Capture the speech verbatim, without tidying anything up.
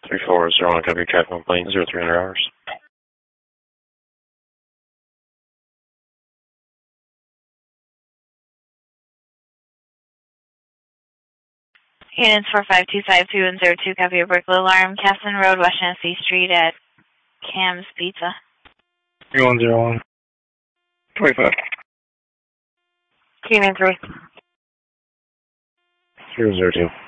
three four zero one, copy traffic complaint, zero three hundred hours. Units four five two five three one zero two, copy your burglar alarm, Casson Road, West Genesee Street at Cam's Pizza. three one zero one. twenty-five. Key name three. three one zero two.